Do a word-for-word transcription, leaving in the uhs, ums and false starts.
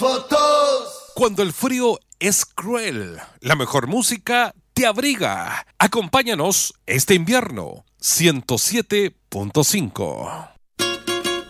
Fotos. Cuando el frío es cruel, la mejor música te abriga. Acompáñanos este invierno. ciento siete punto cinco.